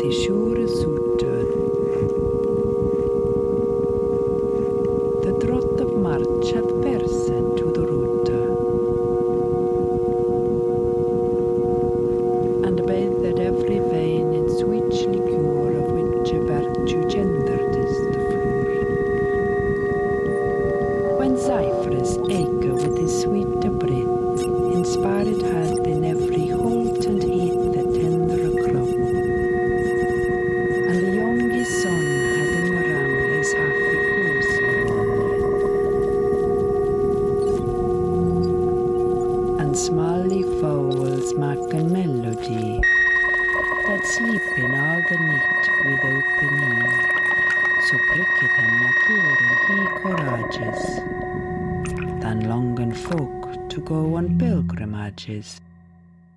I sure suited. The trot of March had verset to the route, and bathed every vein in sweet liqueur of which a virtue gendered is the floor. When Zephyrus acre with his sweet breath inspired hath in every holt and heath the tender crop, and the youngy sun had in around his happy course and smally fowls make a melody that sleeping all the night with open ear, so pricketh him naturen he courageous than longen folk to go on pilgrimages.